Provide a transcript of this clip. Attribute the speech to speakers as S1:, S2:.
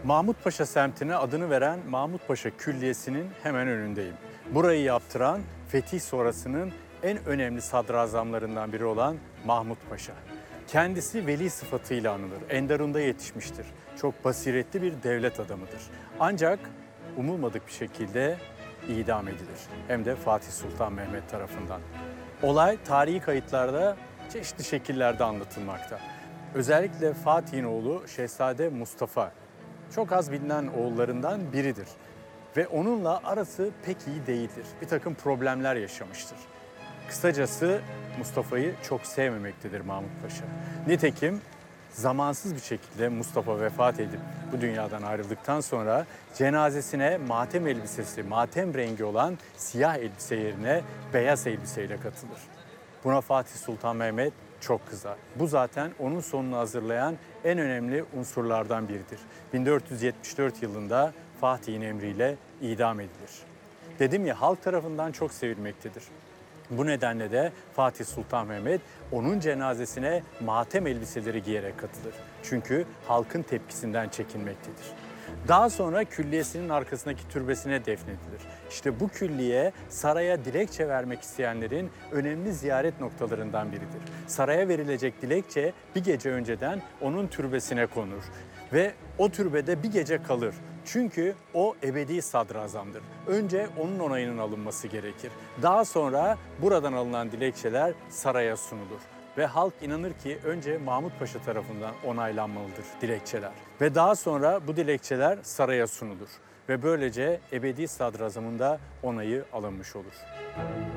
S1: Mahmut Paşa semtine adını veren Mahmut Paşa Külliyesi'nin hemen önündeyim. Burayı yaptıran fetih sonrasının en önemli sadrazamlarından biri olan Mahmut Paşa. Kendisi veli sıfatıyla anılır. Enderun'da yetişmiştir. Çok basiretli bir devlet adamıdır. Ancak umulmadık bir şekilde idam edilir. Hem de Fatih Sultan Mehmet tarafından. Olay tarihi kayıtlarda çeşitli şekillerde anlatılmakta. Özellikle Fatih'in oğlu Şehzade Mustafa çok az bilinen oğullarından biridir. Ve onunla arası pek iyi değildir. Bir takım problemler yaşamıştır. Kısacası Mustafa'yı çok sevmemektedir Mahmut Paşa. Nitekim zamansız bir şekilde Mustafa vefat edip bu dünyadan ayrıldıktan sonra cenazesine matem elbisesi, matem rengi olan siyah elbise yerine beyaz elbiseyle katılır. Buna Fatih Sultan Mehmet çok kızar. Bu zaten onun sonunu hazırlayan en önemli unsurlardan biridir. 1474 yılında Fatih'in emriyle idam edilir. Dedim ya, halk tarafından çok sevilmektedir. Bu nedenle de Fatih Sultan Mehmet onun cenazesine matem elbiseleri giyerek katılır. Çünkü halkın tepkisinden çekinmektedir. Daha sonra külliyesinin arkasındaki türbesine defnedilir. İşte bu külliye saraya dilekçe vermek isteyenlerin önemli ziyaret noktalarından biridir. Saraya verilecek dilekçe bir gece önceden onun türbesine konur ve o türbede bir gece kalır. Çünkü o ebedi sadrazamdır. Önce onun onayının alınması gerekir. Daha sonra buradan alınan dilekçeler saraya sunulur. Ve halk inanır ki önce Mahmut Paşa tarafından onaylanmalıdır dilekçeler. Ve daha sonra bu dilekçeler saraya sunulur. Ve böylece ebedi sadrazamın da onayı alınmış olur.